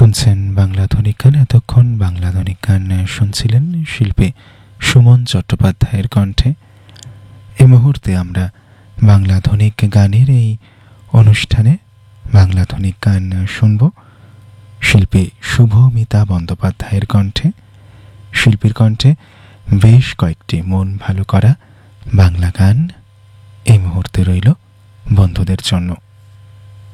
শুনছেন বাংলা আধুনিক গান। এতক্ষণ বাংলা আধুনিক গান শুনছিলেন শিল্পী সুমন চট্টোপাধ্যায়ের কণ্ঠে। এই মুহূর্তে আমরা বাংলা আধুনিক গানের এই অনুষ্ঠানে বাংলা আধুনিক গান শুনব শিল্পী শুভমিতা বন্দ্যোপাধ্যায়ের কণ্ঠে। শিল্পীর কণ্ঠে বেশ কয়েকটি মন ভালো করা বাংলা গান এই মুহূর্তে রইল বন্ধুদের জন্য।